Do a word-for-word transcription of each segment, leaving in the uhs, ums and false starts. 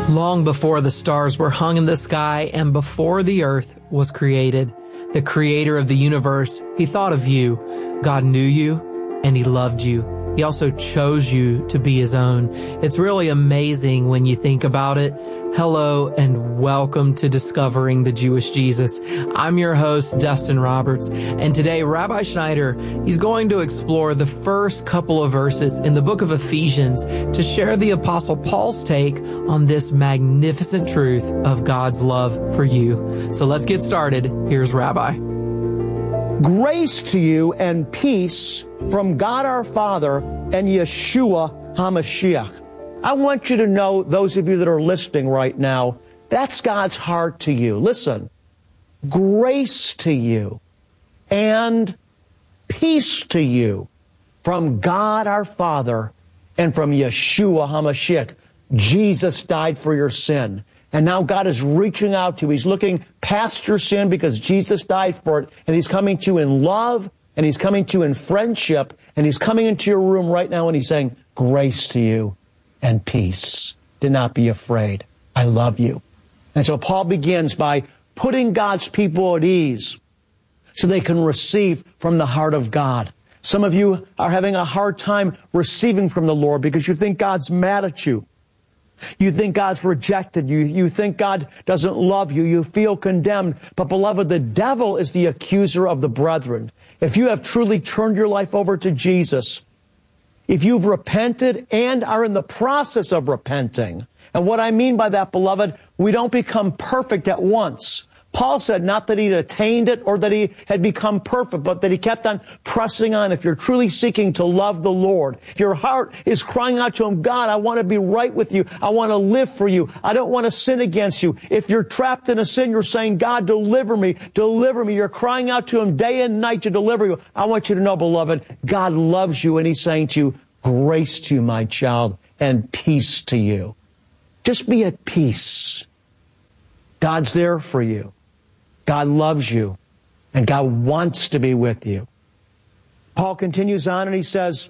Long before the stars were hung in the sky and before the earth was created, the creator of the universe, he thought of you. God knew you and he loved you. He also chose you to be his own. It's really amazing when you think about it. Hello and welcome to Discovering the Jewish Jesus. I'm your host, Dustin Roberts, and today Rabbi Schneider, he's going to explore the first couple of verses in the book of Ephesians to share the Apostle Paul's take on this magnificent truth of God's love for you. So let's get started. Here's Rabbi. Grace to you and peace from God our Father and Yeshua HaMashiach. I want you to know, those of you that are listening right now, that's God's heart to you. Listen, grace to you and peace to you from God our Father and from Yeshua HaMashiach. Jesus died for your sin. And now God is reaching out to you. He's looking past your sin because Jesus died for it. And He's coming to you in love, and He's coming to you in friendship, and He's coming into your room right now and He's saying, grace to you and peace. Do not be afraid. I love you. And so Paul begins by putting God's people at ease so they can receive from the heart of God. Some of you are having a hard time receiving from the Lord because you think God's mad at you. You think God's rejected you. You think God doesn't love you. You feel condemned. But beloved, the devil is the accuser of the brethren. If you have truly turned your life over to Jesus, if you've repented and are in the process of repenting, and what I mean by that, beloved, we don't become perfect at once. Paul said not that he'd attained it or that he had become perfect, but that he kept on pressing on. If you're truly seeking to love the Lord, if your heart is crying out to Him, God, I want to be right with you. I want to live for you. I don't want to sin against you. If you're trapped in a sin, you're saying, God, deliver me, deliver me. You're crying out to Him day and night to deliver you. I want you to know, beloved, God loves you, and He's saying to you, grace to you, my child, and peace to you. Just be at peace. God's there for you. God loves you, and God wants to be with you. Paul continues on and he says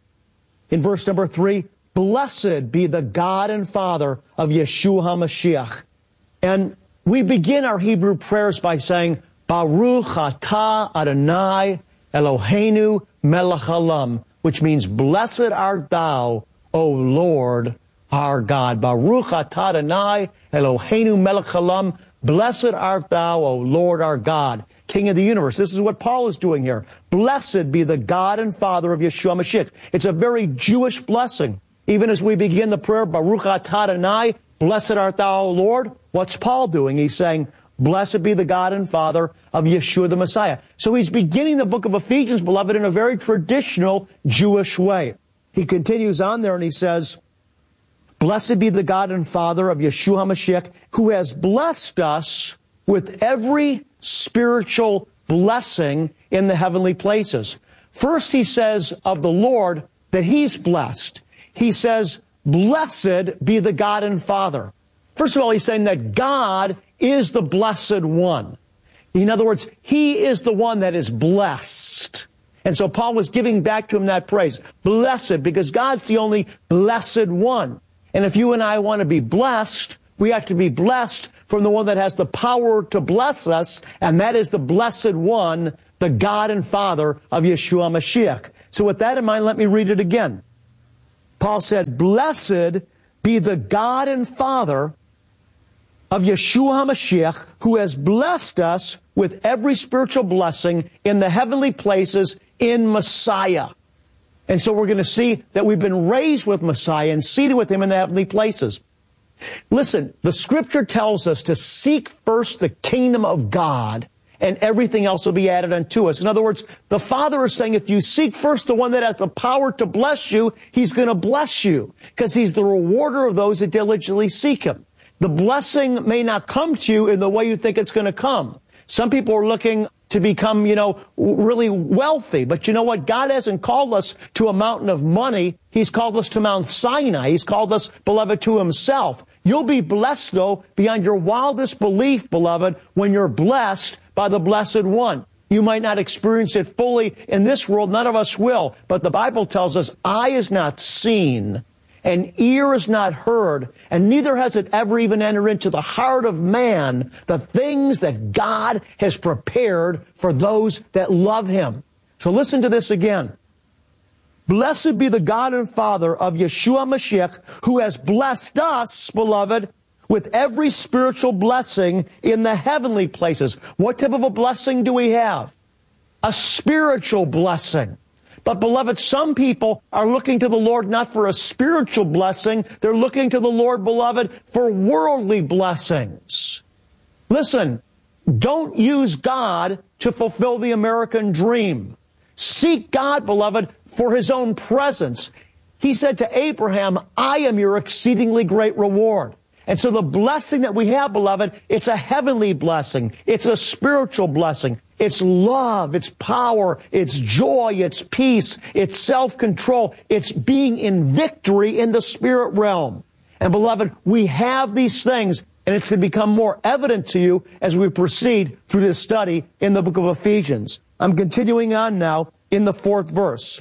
in verse number three, blessed be the God and Father of Yeshua HaMashiach. And we begin our Hebrew prayers by saying, Baruch atah Adonai Eloheinu melech haolam, which means blessed art thou, O Lord, our God. Baruch atah Adonai Eloheinu melech haolam. Blessed art thou, O Lord our God, King of the universe. This is what Paul is doing here. Blessed be the God and Father of Yeshua HaMashiach. It's a very Jewish blessing. Even as we begin the prayer, Baruch atah Adonai, blessed art thou, O Lord. What's Paul doing? He's saying, blessed be the God and Father of Yeshua the Messiah. So he's beginning the book of Ephesians, beloved, in a very traditional Jewish way. He continues on there and he says, blessed be the God and Father of Yeshua HaMashiach, who has blessed us with every spiritual blessing in the heavenly places. First, he says of the Lord that He's blessed. He says, blessed be the God and Father. First of all, he's saying that God is the blessed one. In other words, He is the one that is blessed. And so Paul was giving back to him that praise. Blessed, because God's the only blessed one. And if you and I want to be blessed, we have to be blessed from the one that has the power to bless us, and that is the blessed one, the God and Father of Yeshua HaMashiach. So with that in mind, let me read it again. Paul said, blessed be the God and Father of Yeshua HaMashiach, who has blessed us with every spiritual blessing in the heavenly places in Messiah. And so we're going to see that we've been raised with Messiah and seated with Him in the heavenly places. Listen, the Scripture tells us to seek first the kingdom of God, and everything else will be added unto us. In other words, the Father is saying if you seek first the one that has the power to bless you, He's going to bless you, because He's the rewarder of those that diligently seek Him. The blessing may not come to you in the way you think it's going to come. Some people are looking to become, you know, really wealthy. But you know what? God hasn't called us to a mountain of money. He's called us to Mount Sinai. He's called us, beloved, to Himself. You'll be blessed, though, beyond your wildest belief, beloved, when you're blessed by the Blessed One. You might not experience it fully in this world. None of us will. But the Bible tells us, eye is not seen, and ear has not heard, and neither has it ever even entered into the heart of man, the things that God has prepared for those that love Him. So listen to this again. Blessed be the God and Father of Yeshua Mashiach, who has blessed us, beloved, with every spiritual blessing in the heavenly places. What type of a blessing do we have? A spiritual blessing. But beloved, some people are looking to the Lord not for a spiritual blessing. They're looking to the Lord, beloved, for worldly blessings. Listen, don't use God to fulfill the American dream. Seek God, beloved, for His own presence. He said to Abraham, I am your exceedingly great reward. And so the blessing that we have, beloved, it's a heavenly blessing. It's a spiritual blessing. It's love, it's power, it's joy, it's peace, it's self-control. It's being in victory in the spirit realm. And beloved, we have these things, and it's going to become more evident to you as we proceed through this study in the book of Ephesians. I'm continuing on now in the fourth verse.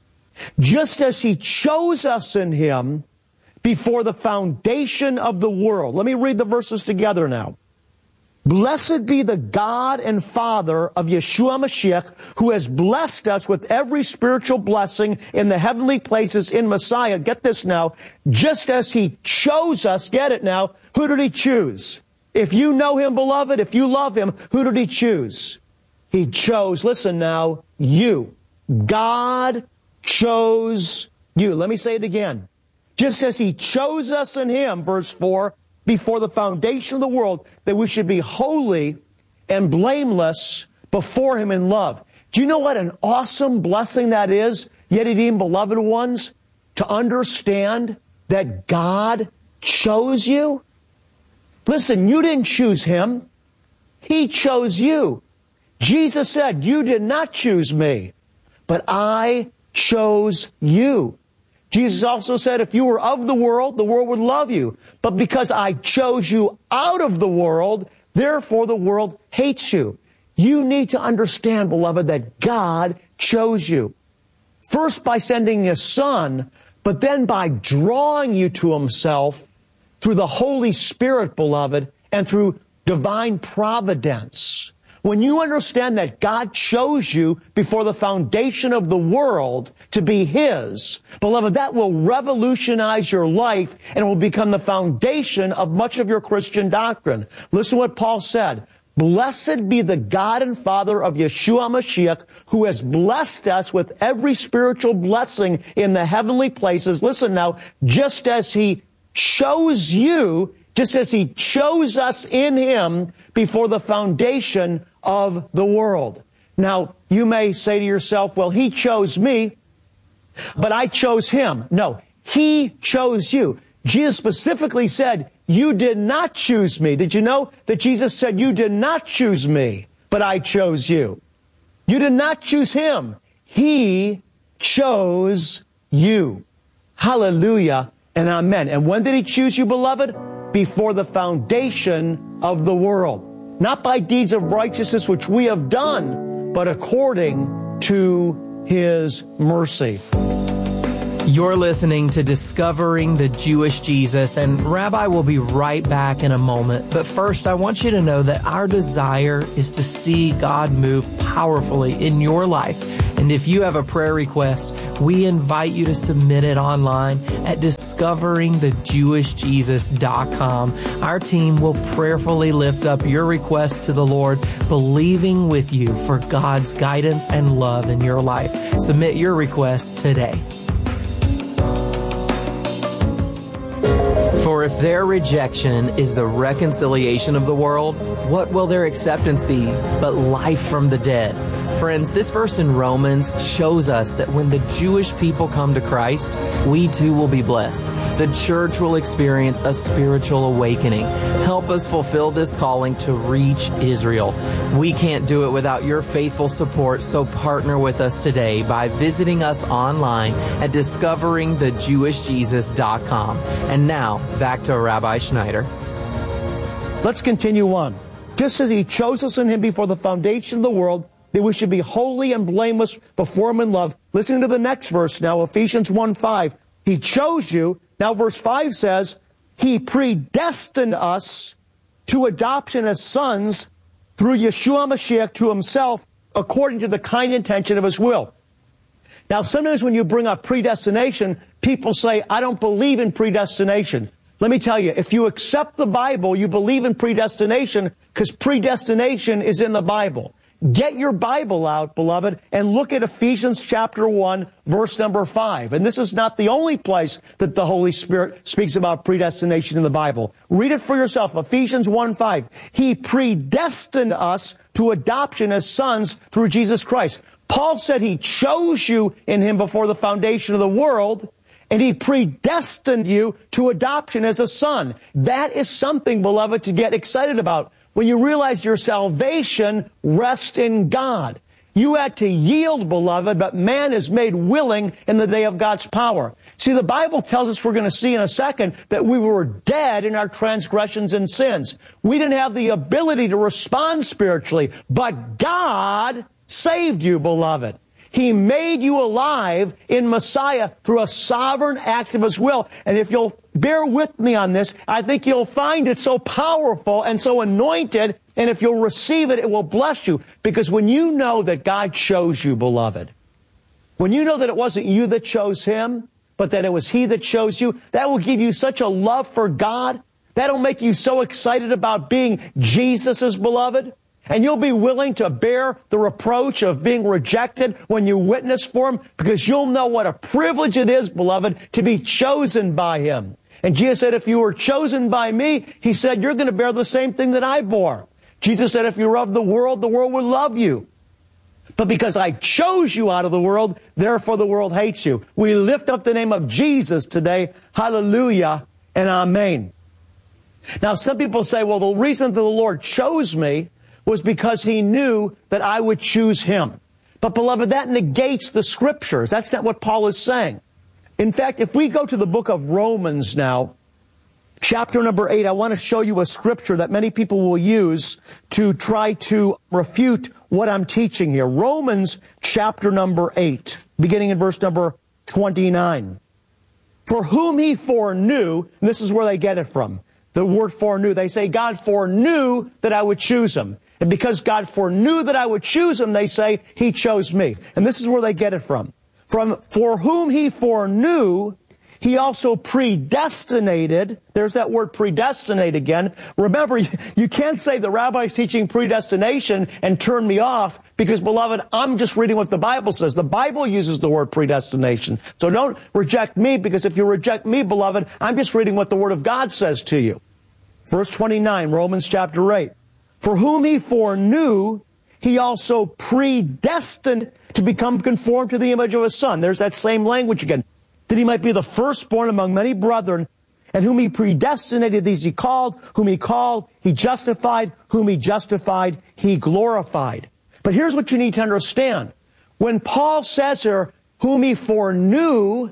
Just as He chose us in Him before the foundation of the world. Let me read the verses together now. Blessed be the God and Father of Yeshua Mashiach, who has blessed us with every spiritual blessing in the heavenly places in Messiah. Get this now. Just as He chose us, get it now, who did He choose? If you know Him, beloved, if you love Him, who did He choose? He chose, listen now, you. God chose you. Let me say it again. Just as He chose us in Him, verse four, before the foundation of the world, that we should be holy and blameless before Him in love. Do you know what an awesome blessing that is, yet even beloved ones, to understand that God chose you? Listen, you didn't choose Him. He chose you. Jesus said, you did not choose me, but I chose you. Jesus also said, if you were of the world, the world would love you. But because I chose you out of the world, therefore the world hates you. You need to understand, beloved, that God chose you. First by sending His Son, but then by drawing you to Himself through the Holy Spirit, beloved, and through divine providence. When you understand that God chose you before the foundation of the world to be His, beloved, that will revolutionize your life and will become the foundation of much of your Christian doctrine. Listen to what Paul said. Blessed be the God and Father of Yeshua Mashiach, who has blessed us with every spiritual blessing in the heavenly places. Listen now, just as He chose you, just as He chose us in Him before the foundation of the world. Now, you may say to yourself, well, He chose me, but I chose Him. No, He chose you. Jesus specifically said, you did not choose me. Did you know that Jesus said, you did not choose me, but I chose you? You did not choose Him. He chose you. Hallelujah and amen. And when did He choose you, beloved? Before the foundation of the world. Not by deeds of righteousness which we have done, but according to His mercy. You're listening to Discovering the Jewish Jesus, and Rabbi will be right back in a moment. But first, I want you to know that our desire is to see God move powerfully in your life. And if you have a prayer request, we invite you to submit it online at discovering the jewish jesus dot com. Our team will prayerfully lift up your request to the Lord, believing with you for God's guidance and love in your life. Submit your request today. For if their rejection is the reconciliation of the world, what will their acceptance be but life from the dead? Friends, this verse in Romans shows us that when the Jewish people come to Christ, we too will be blessed. The church will experience a spiritual awakening. Help us fulfill this calling to reach Israel. We can't do it without your faithful support, so partner with us today by visiting us online at discovering the jewish jesus dot com. And now, back to Rabbi Schneider. Let's continue on. Just as He chose us in Him before the foundation of the world, that we should be holy and blameless before Him in love. Listen to the next verse now, Ephesians one five. He chose you Now, verse five says, He predestined us to adoption as sons through Yeshua Mashiach to Himself, according to the kind intention of His will. Now, sometimes when you bring up predestination, people say, I don't believe in predestination. Let me tell you, if you accept the Bible, you believe in predestination, because predestination is in the Bible. Get your Bible out, beloved, and look at Ephesians chapter one, verse number five. And this is not the only place that the Holy Spirit speaks about predestination in the Bible. Read it for yourself, Ephesians one five. He predestined us to adoption as sons through Jesus Christ. Paul said He chose you in Him before the foundation of the world, and He predestined you to adoption as a son. That is something, beloved, to get excited about. When you realize your salvation rests in God. You had to yield, beloved, but man is made willing in the day of God's power. See, the Bible tells us, we're going to see in a second, that we were dead in our transgressions and sins. We didn't have the ability to respond spiritually, but God saved you, beloved. He made you alive in Messiah through a sovereign act of His will. And if you'll bear with me on this, I think you'll find it so powerful and so anointed. And if you'll receive it, it will bless you. Because when you know that God chose you, beloved, when you know that it wasn't you that chose Him, but that it was He that chose you, that will give you such a love for God. That'll make you so excited about being Jesus's beloved. And you'll be willing to bear the reproach of being rejected when you witness for Him, because you'll know what a privilege it is, beloved, to be chosen by Him. And Jesus said, if you were chosen by me, He said, you're going to bear the same thing that I bore. Jesus said, if you're of the world, the world will love you. But because I chose you out of the world, therefore the world hates you. We lift up the name of Jesus today. Hallelujah and amen. Now, some people say, well, the reason that the Lord chose me was because He knew that I would choose Him. But, beloved, that negates the Scriptures. That's not what Paul is saying. In fact, if we go to the book of Romans now, chapter number eight, I want to show you a Scripture that many people will use to try to refute what I'm teaching here. Romans chapter number eight, beginning in verse number twenty-nine. For whom He foreknew, and this is where they get it from, the word foreknew. They say, God foreknew that I would choose Him. And because God foreknew that I would choose Him, they say, He chose me. And this is where they get it from. From, for whom He foreknew, He also predestinated. There's that word predestinate again. Remember, you can't say the rabbi's teaching predestination and turn me off, because, beloved, I'm just reading what the Bible says. The Bible uses the word predestination. So don't reject me, because if you reject me, beloved, I'm just reading what the Word of God says to you. Verse twenty-nine, Romans chapter eight. For whom He foreknew, He also predestined to become conformed to the image of His Son. There's that same language again. That He might be the firstborn among many brethren, and whom He predestinated, these He called, whom He called, He justified, whom He justified, He glorified. But here's what you need to understand. When Paul says here, whom He foreknew,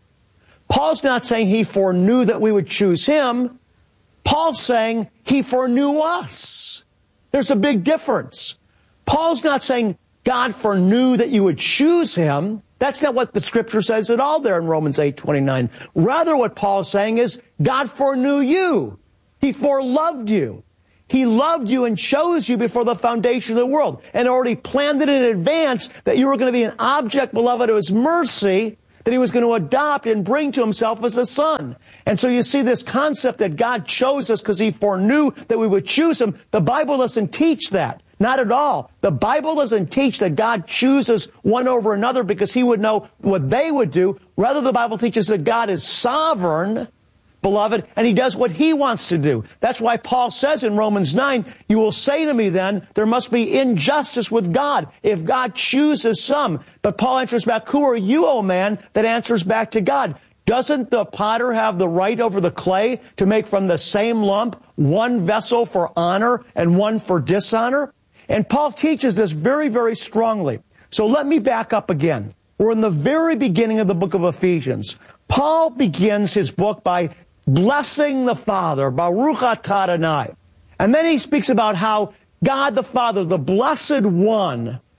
Paul's not saying He foreknew that we would choose Him. Paul's saying He foreknew us. There's a big difference. Paul's not saying God foreknew that you would choose Him. That's not what the Scripture says at all there in Romans eight twenty-nine. Rather, what Paul's saying is God foreknew you. He foreloved you. He loved you and chose you before the foundation of the world, and already planned it in advance that you were going to be an object, beloved, of His mercy, that He was going to adopt and bring to Himself as a son. And so you see this concept that God chose us because He foreknew that we would choose Him. The Bible doesn't teach that. Not at all. The Bible doesn't teach that God chooses one over another because He would know what they would do. Rather, the Bible teaches that God is sovereign, beloved, and He does what He wants to do. That's why Paul says in Romans nine, you will say to me then, there must be injustice with God if God chooses some. But Paul answers back, who are you, O man, that answers back to God? Doesn't the potter have the right over the clay to make from the same lump one vessel for honor and one for dishonor? And Paul teaches this very, very strongly. So let me back up again. We're in the very beginning of the book of Ephesians. Paul begins his book by blessing the Father, Baruch atah Adonai. And then he speaks about how God the Father, the Blessed One,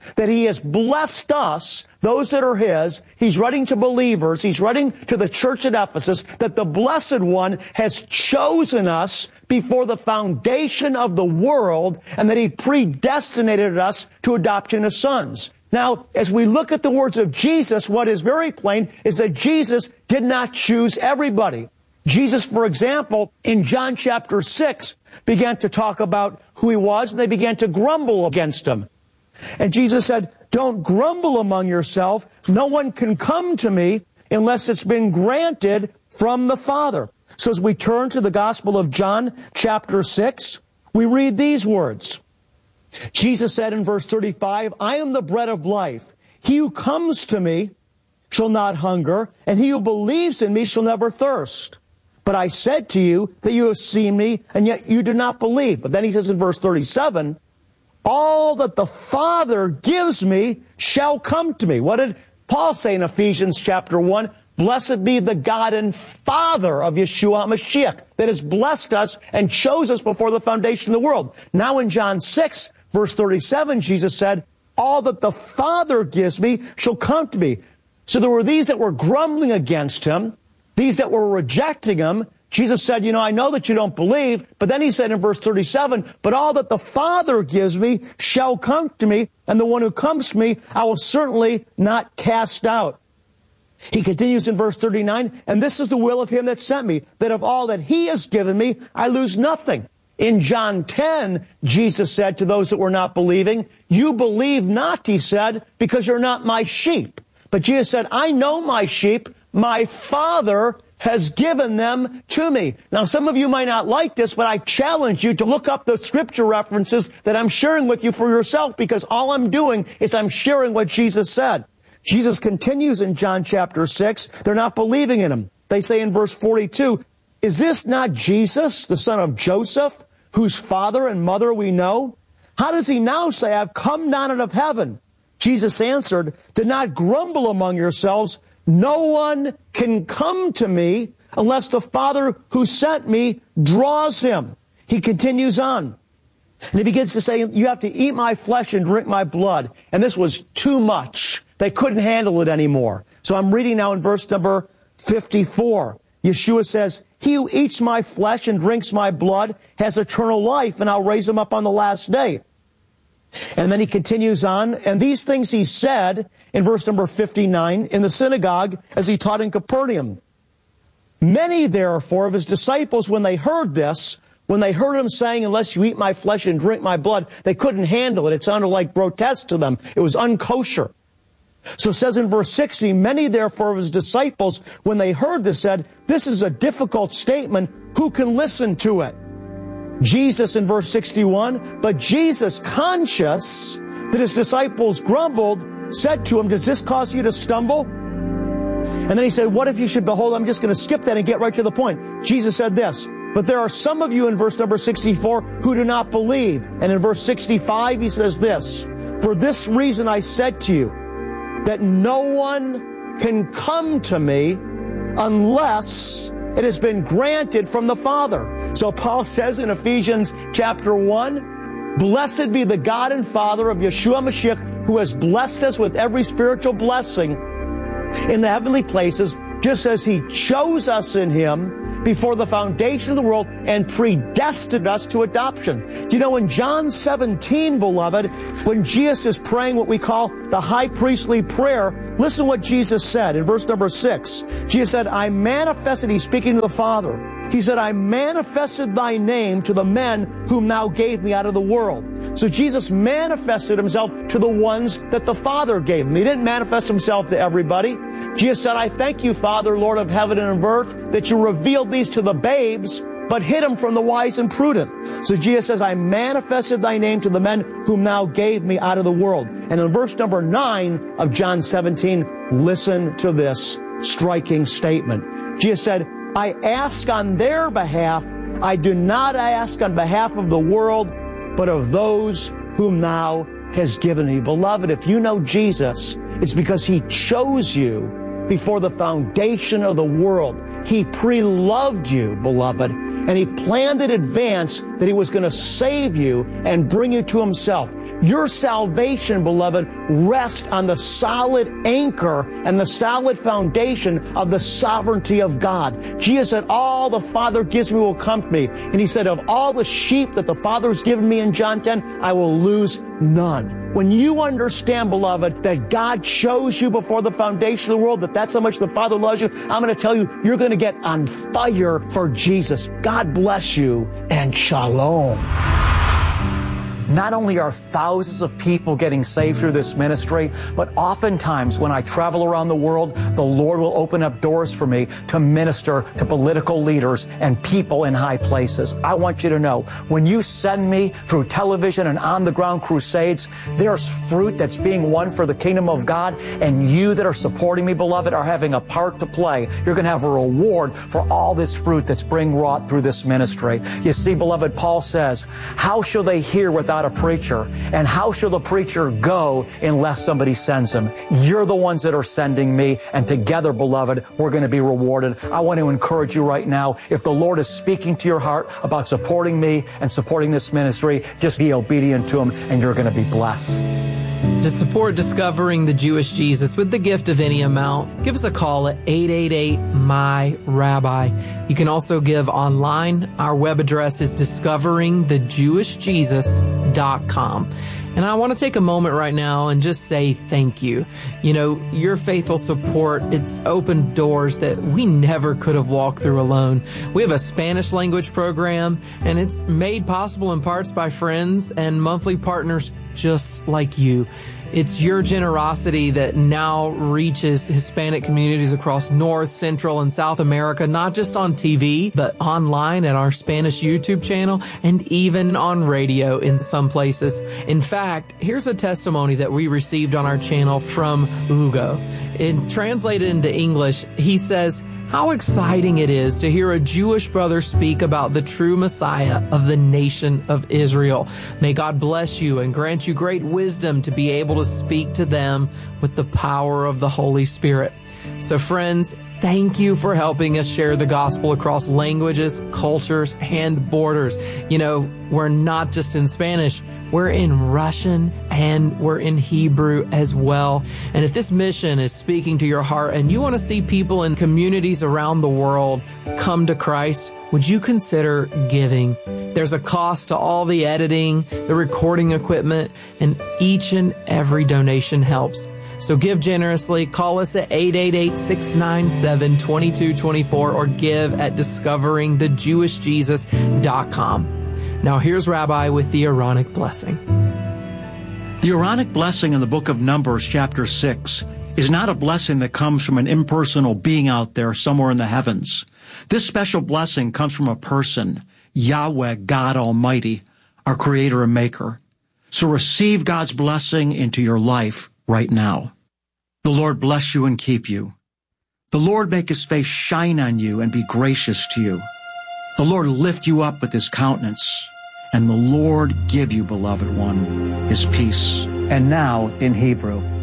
that he has blessed us, those that are his. He's writing to believers. He's writing to the church at Ephesus that the Blessed One has chosen us before the foundation of the world and that he predestinated us to adoption as sons. Now, as we look at the words of Jesus, what is very plain is that Jesus did not choose everybody. Jesus, for example, in John chapter six, began to talk about who he was, and they began to grumble against him. And Jesus said, don't grumble among yourself. No one can come to me unless it's been granted from the Father. So as we turn to the Gospel of John chapter six, we read these words. Jesus said in verse thirty-five, I am the bread of life. He who comes to me shall not hunger, and he who believes in me shall never thirst. But I said to you that you have seen me, and yet you do not believe. But then he says in verse thirty-seven, all that the Father gives me shall come to me. What did Paul say in Ephesians chapter one? Blessed be the God and Father of Yeshua HaMashiach that has blessed us and chose us before the foundation of the world. Now in John six, verse thirty-seven, Jesus said, all that the Father gives me shall come to me. So there were these that were grumbling against him, these that were rejecting him. Jesus said, you know, I know that you don't believe. But then he said in verse thirty-seven, but all that the Father gives me shall come to me, and the one who comes to me I will certainly not cast out. He continues in verse thirty-nine, and this is the will of him that sent me, that of all that he has given me, I lose nothing. In John ten, Jesus said to those that were not believing, you believe not, he said, because you're not my sheep. But Jesus said, I know my sheep, my Father has given them to me. Now, some of you might not like this, but I challenge you to look up the scripture references that I'm sharing with you for yourself, because all I'm doing is I'm sharing what Jesus said. Jesus continues in John chapter six. They're not believing in him. They say in verse forty-two, is this not Jesus, the son of Joseph, whose father and mother we know? How does he now say, I've come down out of heaven? Jesus answered, do not grumble among yourselves. No one can come to me unless the Father who sent me draws him. He continues on. And he begins to say, you have to eat my flesh and drink my blood. And this was too much. They couldn't handle it anymore. So I'm reading now in verse number fifty-four. Yeshua says, he who eats my flesh and drinks my blood has eternal life, and I'll raise him up on the last day. And then he continues on, and these things he said in verse number fifty-nine in the synagogue as he taught in Capernaum. Many, therefore, of his disciples, when they heard this, when they heard him saying, unless you eat my flesh and drink my blood, they couldn't handle it. It sounded like grotesque to them. It was unkosher. So it says in verse sixty, many, therefore, of his disciples, when they heard this, said, this is a difficult statement. Who can listen to it? Jesus in verse sixty-one, but Jesus, conscious that his disciples grumbled, said to him, does this cause you to stumble? And then he said, what if you should behold? I'm just going to skip that and get right to the point. Jesus said this, but there are some of you in verse number sixty-four who do not believe. And in verse sixty-five, he says this, for this reason I said to you that no one can come to me unless it has been granted from the Father. So Paul says in Ephesians chapter one, blessed be the God and Father of Yeshua HaMashiach, who has blessed us with every spiritual blessing in the heavenly places, just as he chose us in him before the foundation of the world and predestined us to adoption. Do you know in John seventeen, beloved, when Jesus is praying what we call the high priestly prayer, listen what Jesus said in verse number six. Jesus said, I manifested, he's speaking to the Father. He said, I manifested thy name to the men whom thou gave me out of the world. So Jesus manifested himself to the ones that the Father gave him. He didn't manifest himself to everybody. Jesus said, I thank you, Father, Lord of heaven and of earth, that you revealed these to the babes, but hid them from the wise and prudent. So Jesus says, I manifested thy name to the men whom thou gave me out of the world. And in verse number nine of John seventeen, listen to this striking statement. Jesus said, I ask on their behalf. I do not ask on behalf of the world, but of those whom thou hast given me. Beloved, if you know Jesus, it's because he chose you before the foundation of the world. He pre-loved you, beloved. and he planned in advance that he was going to save you and bring you to himself. Your salvation, beloved, rests on the solid anchor and the solid foundation of the sovereignty of God. Jesus said, all the Father gives me will come to me. And he said, of all the sheep that the Father has given me in John ten, I will lose none. When you understand, beloved, that God chose you before the foundation of the world, that that's how much the Father loves you, I'm going to tell you, you're going to get on fire for Jesus. God bless you, and shalom. Not only are thousands of people getting saved through this ministry, but oftentimes when I travel around the world, the Lord will open up doors for me to minister to political leaders and people in high places. I want you to know, when you send me through television and on-the-ground crusades, there's fruit that's being won for the kingdom of God, and you that are supporting me, beloved, are having a part to play. You're going to have a reward for all this fruit that's being wrought through this ministry. You see, beloved, Paul says, how shall they hear without a preacher? And how shall the preacher go unless somebody sends him? You're the ones that are sending me, and together, beloved, we're going to be rewarded. I want to encourage you right now, if the Lord is speaking to your heart about supporting me and supporting this ministry, just be obedient to him, and you're going to be blessed. To support Discovering the Jewish Jesus with the gift of any amount, give us a call at eight eight eight, M Y, Rabbi. You can also give online. Our web address is discovering the jewish jesus dot com. And I want to take a moment right now and just say thank you. You know, your faithful support, it's opened doors that we never could have walked through alone. We have a Spanish language program, and it's made possible in parts by friends and monthly partners just like you. It's your generosity that now reaches Hispanic communities across North, Central, and South America, not just on T V, but online at our Spanish YouTube channel and even on radio in some places. In fact, here's a testimony that we received on our channel from Hugo. In translated into English, he says, how exciting it is to hear a Jewish brother speak about the true Messiah of the nation of Israel. May God bless you and grant you great wisdom to be able to speak to them with the power of the Holy Spirit. So friends, thank you for helping us share the gospel across languages, cultures, and borders. You know, we're not just in Spanish, we're in Russian and we're in Hebrew as well. And if this mission is speaking to your heart and you want to see people in communities around the world come to Christ, would you consider giving? There's a cost to all the editing, the recording equipment, and each and every donation helps. So give generously. Call us at eight eight eight, six nine seven, two two two four or give at discovering the jewish jesus dot com. Now here's Rabbi with the Aaronic blessing. The Aaronic blessing in the book of Numbers, chapter six, is not a blessing that comes from an impersonal being out there somewhere in the heavens. This special blessing comes from a person, Yahweh, God Almighty, our Creator and Maker. So receive God's blessing into your life right now. The Lord bless you and keep you. The Lord make his face shine on you and be gracious to you. The Lord lift you up with his countenance, and the Lord give you, beloved one, his peace. And now in Hebrew.